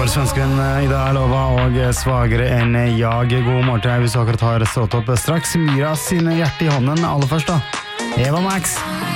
var svensken Ida Lova og svagere enn jag. God morgen til deg hvis du akkurat har stått opp straks. Myra sine hjerte i hånden aller først da. Eva Max.